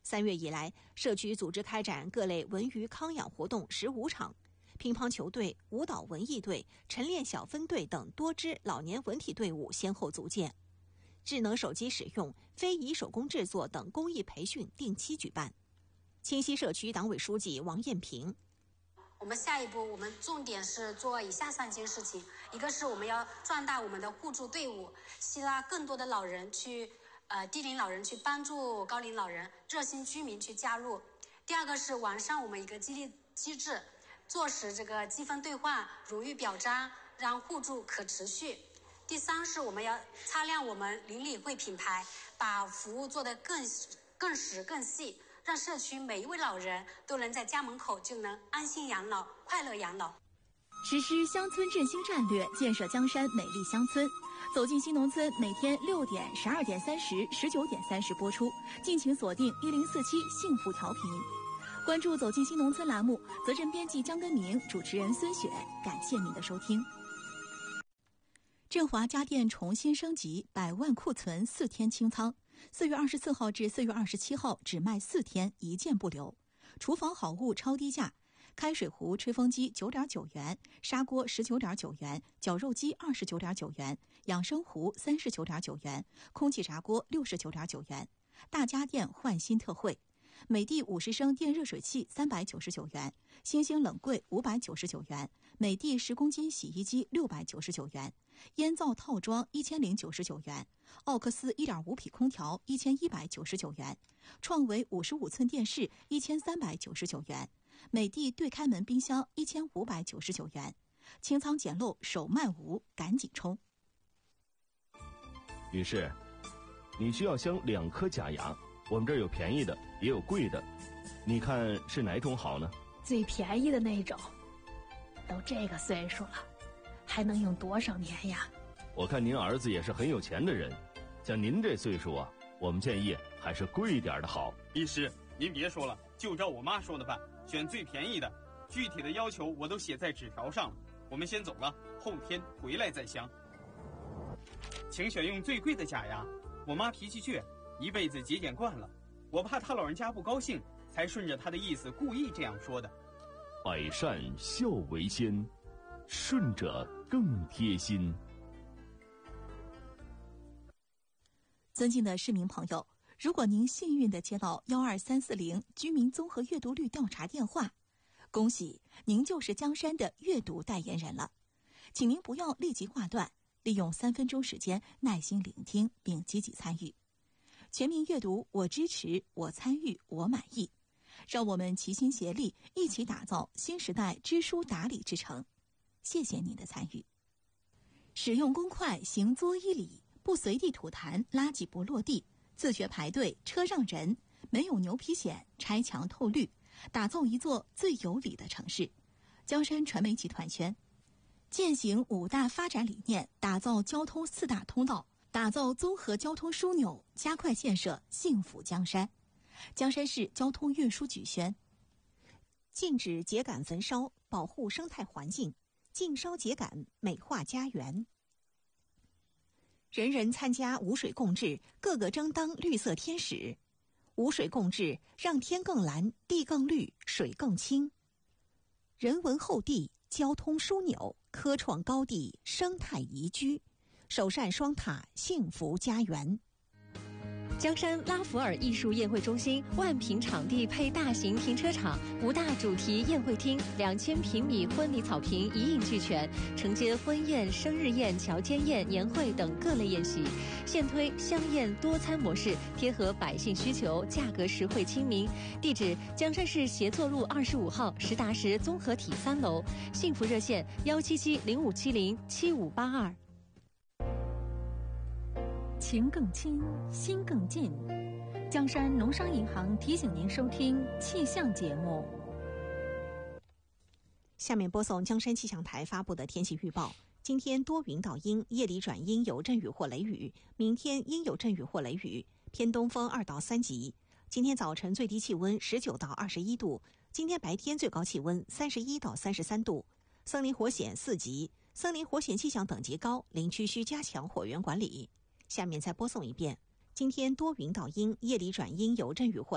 3月以来，社区组织开展各类文娱康养活动15场，乒乓球队、舞蹈文艺队、晨练小分队等多支老年文体队伍先后组建。智能手机使用、非遗手工制作等公益培训定期举办。清溪社区党委书记王艳平： 我们下一步，我们重点是做以下3件事情：一个是我们要壮大我们的互助队伍，吸纳更多的老人去低龄老人去帮助高龄老人，热心居民去加入。第二个是完善我们一个激励机制，落实这个积分兑换、荣誉表彰，让互助可持续。第三是我们要擦亮我们邻里会品牌，把服务做得更实更细，让社区每一位老人都能在家门口就能安心养老、快乐养老。 实施乡村振兴战略，建设江山美丽乡村。走进新农村，每天6点、12点30、19点30播出，敬请锁定1047幸福调频。关注走进新农村栏目，责任编辑江根明，主持人孙雪，感谢您的收听。振华家电重新升级，100万库存4天清仓，4月24号至4月27号只卖4天，1件不留。厨房好物超低价，开水壶、吹风机9.9元，砂锅19.9元，绞肉机29.9元，养生壶39.9元，空气炸锅69.9元。大家电换新特惠，美的50升电热水器399元，星星冷柜599元，美的10公斤洗衣机699元，烟灶套装1099元，奥克斯1.5匹空调1199元，创维55寸电视1399元，美的对开门冰箱1599元。清仓捡漏，手慢无，赶紧冲！ 女士，你需要镶2颗假牙，我们这儿有便宜的，也有贵的，你看是哪种好呢？ 最便宜的那种。都这个岁数了，还能用多少年呀？ 我看您儿子也是很有钱的人，像您这岁数啊，我们建议还是贵点的好。 医师，您别说了，就照我妈说的办，选最便宜的，具体的要求我都写在纸条上了。我们先走了，后天回来再镶。请选用最贵的假牙，我妈脾气倔，一辈子节俭惯了，我怕她老人家不高兴，才顺着她的意思故意这样说的。 百善孝为先，顺着更贴心。 尊敬的市民朋友，如果您幸运地接到12340居民综合阅读率调查电话，恭喜您就是江山的阅读代言人了。请您不要立即挂断，利用3分钟时间耐心聆听并积极参与。全民阅读，我支持，我参与，我满意。让我们齐心协力，一起打造新时代知书达理之城。谢谢您的参与。使用公筷，行作1礼，不随地吐痰，垃圾不落地，自觉排队，车让人，没有牛皮癣，拆墙透绿，打造一座最有理的城市。江山传媒集团宣，践行5大发展理念，打造交通4大通道，打造综合交通枢纽，加快建设幸福江山。江山市交通运输局宣， 禁止秸秆焚烧，保护生态环境，禁烧秸秆，美化家园。人人参加无水共治，个个争当绿色天使。无水共治，让天更蓝，地更绿，水更清。人文厚地，交通枢纽，科创高地，生态宜居，首善双塔，幸福家园。 江山拉弗尔艺术宴会中心万平场地配大型停车场，5大主题宴会厅，2000平米婚礼草坪一应俱全，承接婚宴、生日宴、乔间宴、年会等各类宴席。现推香宴多餐模式，贴合百姓需求，价格实惠亲民。地址：江山市协作路25号实达实综合体3楼。幸福热线17705707582。 情更亲，心更近。江山农商银行提醒您收听气象节目。 下面播送江山气象台发布的天气预报。今天多云到阴，夜里转阴有阵雨或雷雨，明天阴有阵雨或雷雨，偏东风2到3级。今天早晨最低气温19到21度，今天白天最高气温31到33度。森林火险4级，森林火险气象等级高，林区需加强火源管理。下面再播送一遍。今天多云到阴，夜里转阴有阵雨或